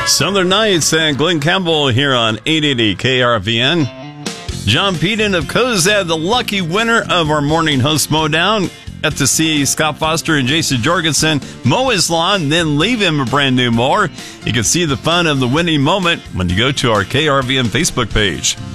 Southern Nights and Glenn Campbell here on 880 KRVN. John Peden of Cozad, the lucky winner of our morning host Mowdown. Got to see Scott Foster and Jason Jorgensen mow his lawn, then leave him a brand new mower. You can see the fun of the winning moment when you go to our KRVN Facebook page.